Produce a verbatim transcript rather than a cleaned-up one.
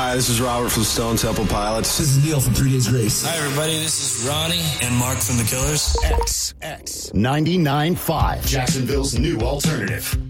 Hi, this is Robert from Stone Temple Pilots. This is Neil from Three Days Grace. Hi, everybody. This is Ronnie and Mark from The Killers. X, X, ninety-nine point five, Jacksonville's new alternative.